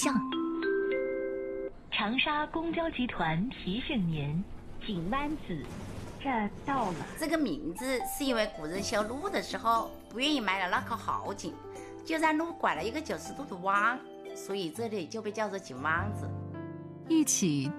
象。 长沙公交集团提醒您，井湾子这到了。 这个名字是因为古人修路的时候不愿意埋了那口好井，就让路拐了一个90度的弯，所以这里就被叫做井湾子。 一起